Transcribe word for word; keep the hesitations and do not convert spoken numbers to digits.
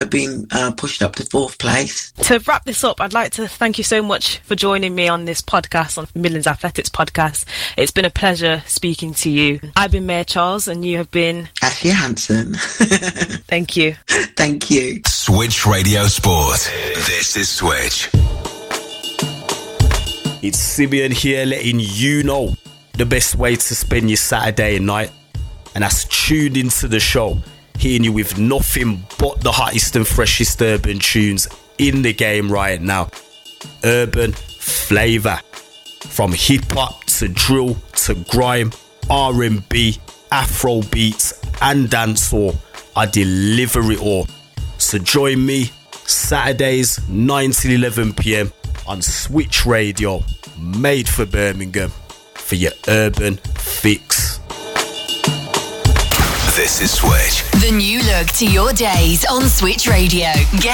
been uh, pushed up to fourth place. To wrap this up, I'd like to thank you so much for joining me on this podcast, on Midlands Athletics podcast. It's been a pleasure speaking to you. I've been Maya Charles and you have been... Ashley Hansen. Thank you. Thank you. Switch Radio Sport. This is Switch. It's Simeon here letting you know the best way to spend your Saturday night. And that's tuned into the show, hitting you with nothing but the hottest and freshest urban tunes in the game right now. Urban flavour. From hip-hop to drill to grime, R and B, Afro beats and dancehall. I deliver it all. So join me Saturdays nine to eleven p.m. on Switch Radio, made for Birmingham, for your urban fix. This is Switch. The new look to your days on Switch Radio. Get